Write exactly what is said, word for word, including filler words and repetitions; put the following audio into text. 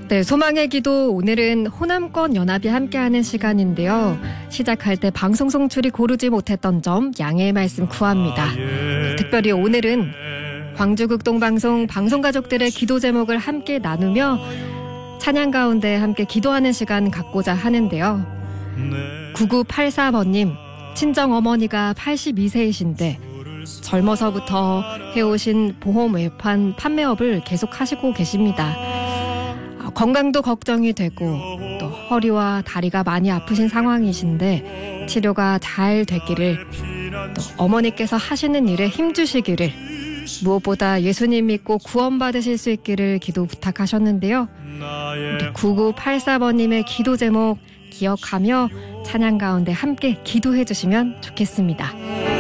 네, 소망의 기도 오늘은 호남권 연합이 함께하는 시간인데요. 시작할 때 방송 송출이 고르지 못했던 점 양해의 말씀 구합니다. 특별히 오늘은 광주극동방송 방송가족들의 기도 제목을 함께 나누며 찬양 가운데 함께 기도하는 시간 갖고자 하는데요. 구구팔사 번님, 친정어머니가 팔십이 세이신데 젊어서부터 해오신 보험 외판 판매업을 계속 하시고 계십니다. 건강도 걱정이 되고 또 허리와 다리가 많이 아프신 상황이신데 치료가 잘 되기를, 또 어머니께서 하시는 일에 힘주시기를, 무엇보다 예수님 믿고 구원받으실 수 있기를 기도 부탁하셨는데요. 우리 구구팔사 번님의 기도 제목 기억하며 찬양 가운데 함께 기도해 주시면 좋겠습니다.